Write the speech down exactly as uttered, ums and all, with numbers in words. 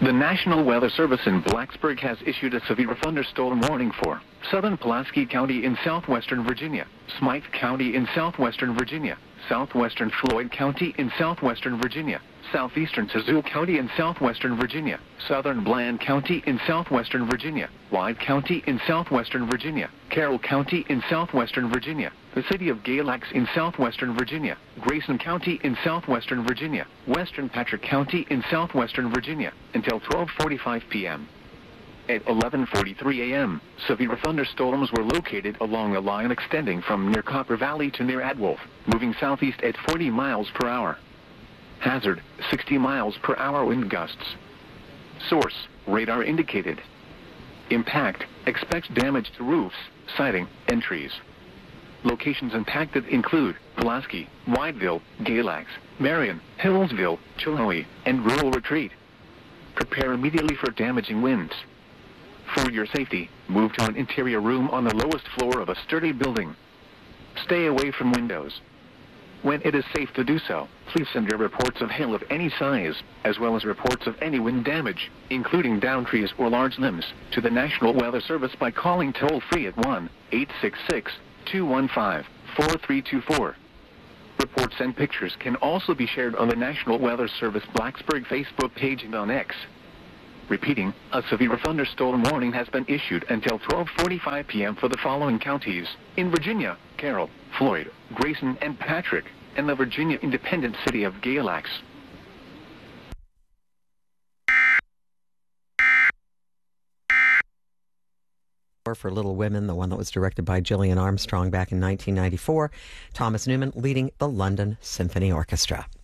The National Weather Service in Blacksburg has issued a severe thunderstorm warning for southern Pulaski County in southwestern Virginia, Smythe County in southwestern Virginia, southwestern Floyd County in southwestern Virginia, southeastern Tazewell County in southwestern Virginia, southern Bland County in southwestern Virginia, Wythe County in southwestern Virginia, Carroll County in southwestern Virginia, the city of Galax in southwestern Virginia, Grayson County in southwestern Virginia, western Patrick County in southwestern Virginia, until twelve forty-five p m At eleven forty-three a m, severe thunderstorms were located along a line extending from near Copper Valley to near Adwolf, moving southeast at forty miles per hour. Hazard, sixty miles per hour wind gusts. Source, radar indicated. Impact, expects damage to roofs, siding, and trees. Locations impacted include Pulaski, Whiteville, Galax, Marion, Hillsville, Chilhowie, and Rural Retreat. Prepare immediately for damaging winds. For your safety, move to an interior room on the lowest floor of a sturdy building. Stay away from windows. When it is safe to do so, please send your reports of hail of any size, as well as reports of any wind damage, including down trees or large limbs, to the National Weather Service by calling toll-free at one eight six six, two one five, four three two four. Reports and pictures can also be shared on the National Weather Service Blacksburg Facebook page and on X. Repeating, a severe thunderstorm warning has been issued until twelve forty-five p m for the following counties: in Virginia, Carroll, Floyd, Grayson, and Patrick, and the Virginia independent city of Galax. For Little Women, the one that was directed by Gillian Armstrong back in nineteen ninety-four, Thomas Newman leading the London Symphony Orchestra.